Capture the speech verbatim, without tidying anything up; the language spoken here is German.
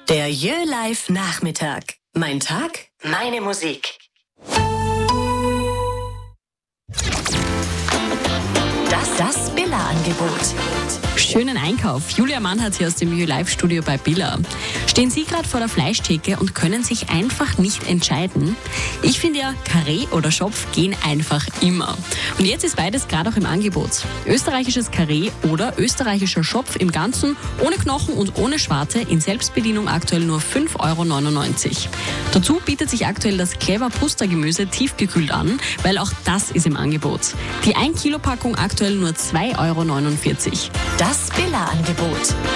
Der Jö-Live Nachmittag. Mein Tag, meine Musik. Das, das Billa-Angebot. Schönen Einkauf. Julia Mann hat sie aus dem Jö-Live-Studio bei Billa. Stehen Sie gerade vor der Fleischtheke und können sich einfach nicht entscheiden? Ich finde ja, Karree oder Schopf gehen einfach immer. Und jetzt ist beides gerade auch im Angebot. Österreichisches Karree oder österreichischer Schopf im Ganzen, ohne Knochen und ohne Schwarte, in Selbstbedienung aktuell nur fünf Euro neunundneunzig. Dazu bietet sich aktuell das Clever Puster-Gemüse tiefgekühlt an, weil auch das ist im Angebot. Die ein Kilo Packung aktuell nur zwei Euro neunundvierzig. Das Billa-Angebot.